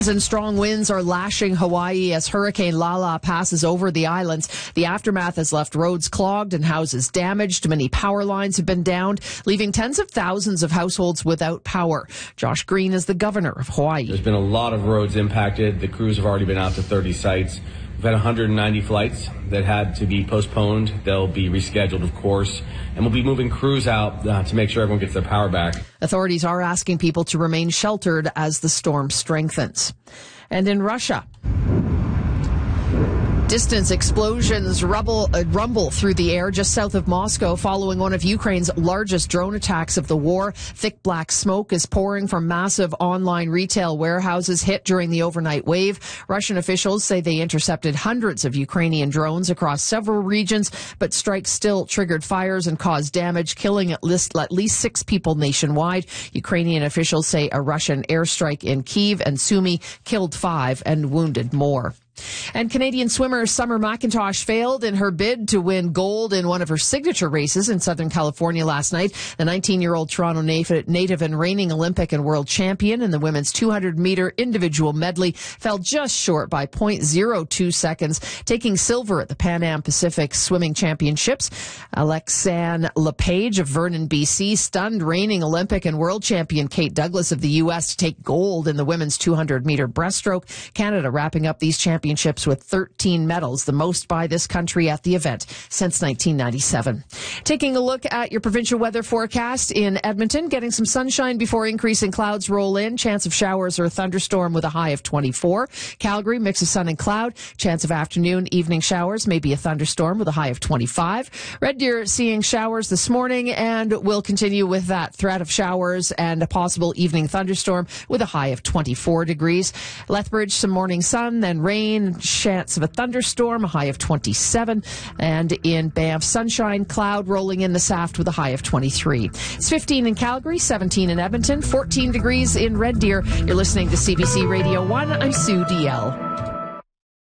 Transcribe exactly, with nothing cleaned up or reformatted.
And strong winds are lashing Hawaii as Hurricane Lala passes over the islands. The aftermath has left roads clogged and houses damaged. Many power lines have been downed, leaving tens of thousands of households without power. Josh Green is the governor of Hawaii. There's been a lot of roads impacted. The crews have already been out to thirty sites. We've had one hundred ninety flights that had to be postponed. They'll be rescheduled, of course. And we'll be moving crews out uh, to make sure everyone gets their power back. Authorities are asking people to remain sheltered as the storm strengthens. And in Russia, distance explosions rubble, uh, rumble through the air just south of Moscow following one of Ukraine's largest drone attacks of the war. Thick black smoke is pouring from massive online retail warehouses hit during the overnight wave. Russian officials say they intercepted hundreds of Ukrainian drones across several regions, but strikes still triggered fires and caused damage, killing at least, at least six people nationwide. Ukrainian officials say a Russian airstrike in Kyiv and Sumy killed five and wounded more. And Canadian swimmer Summer McIntosh failed in her bid to win gold in one of her signature races in Southern California last night. The nineteen-year-old Toronto native and reigning Olympic and world champion in the women's two hundred meter individual medley fell just short by zero point zero two seconds, taking silver at the Pan Am Pacific Swimming Championships. Alexanne LePage of Vernon, B C, stunned reigning Olympic and world champion Kate Douglas of the U S to take gold in the women's two hundred meter breaststroke. Canada wrapping up these championships with thirteen medals, the most by this country at the event since nineteen ninety-seven. Taking a look at your provincial weather forecast in Edmonton, getting some sunshine before increasing clouds roll in. Chance of showers or a thunderstorm with a high of twenty-four. Calgary, mix of sun and cloud. Chance of afternoon, evening showers, maybe a thunderstorm with a high of twenty-five. Red Deer seeing showers this morning and will continue with that threat of showers and a possible evening thunderstorm with a high of twenty-four degrees. Lethbridge, some morning sun, then rain. Chance of a thunderstorm, a high of twenty-seven. And in Banff, sunshine, cloud rolling in the Saft with a high of twenty-three. It's fifteen in Calgary, seventeen in Edmonton, fourteen degrees in Red Deer. You're listening to C B C Radio one. I'm Sue D L.